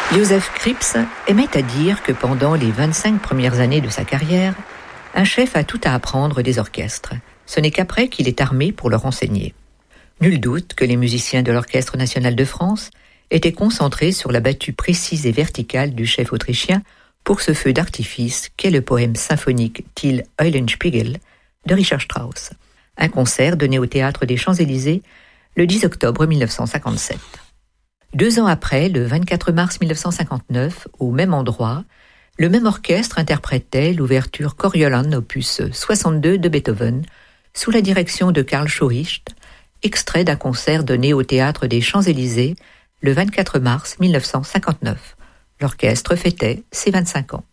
Joseph Kripps aimait à dire que pendant les 25 premières années de sa carrière, un chef a tout à apprendre des orchestres. Ce n'est qu'après qu'il est armé pour leur enseigner. Nul doute que les musiciens de l'Orchestre national de France étaient concentrés sur la battue précise et verticale du chef autrichien pour ce feu d'artifice qu'est le poème symphonique Till Eulenspiegel de Richard Strauss. Un concert donné au Théâtre des Champs-Élysées le 10 octobre 1957. 2 ans après, le 24 mars 1959, au même endroit, le même orchestre interprétait l'ouverture Coriolan opus 62 de Beethoven, sous la direction de Karl Schuricht, extrait d'un concert donné au Théâtre des Champs-Élysées le 24 mars 1959. L'orchestre fêtait ses 25 ans.